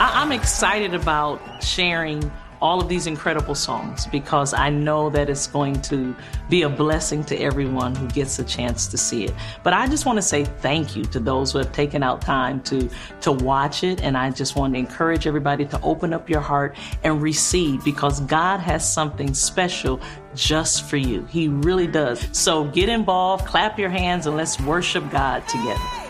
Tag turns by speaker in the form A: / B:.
A: I'm excited about sharing all of these incredible songs because I know that it's going to be a blessing to everyone who gets a chance to see it. But I just want to say thank you to those who have taken out time to watch it. And I just want to encourage everybody to open up your heart and receive, because God has something special just for you. He really does. So get involved, clap your hands, and let's worship God together.